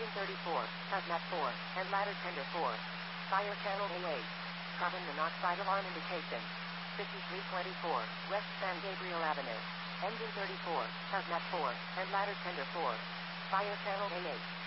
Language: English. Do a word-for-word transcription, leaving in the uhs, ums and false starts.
Engine thirty-four, Hazmat four, and ladder tender four. Fire channel A eight. Carbon monoxide alarm indication. fifty-three twenty-four, West San Gabriel Avenue. Engine thirty-four, Hazmat four, and ladder tender four. Fire channel A eight.